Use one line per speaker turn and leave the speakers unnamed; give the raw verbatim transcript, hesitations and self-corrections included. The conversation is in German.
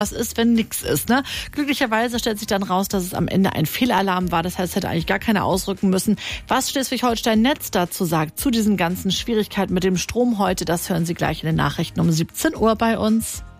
Was ist, wenn nichts ist, ne? Glücklicherweise stellt sich dann raus, dass es am Ende ein Fehlalarm war. Das heißt, es hätte eigentlich gar keiner ausrücken müssen. Was Schleswig-Holstein-Netz dazu sagt, zu diesen ganzen Schwierigkeiten mit dem Strom heute, das hören Sie gleich in den Nachrichten um siebzehn Uhr bei uns.